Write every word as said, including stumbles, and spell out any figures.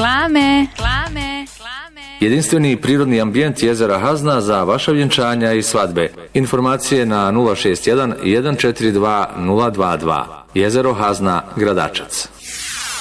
Reklame. Reklame. Jedinstveni prirodni ambijent jezera Hazna za vaša vjenčanja i svadbe. Informacije na nula šest jedan, jedan četiri dva, nula dva dva. Jezero Hazna, Gradačac.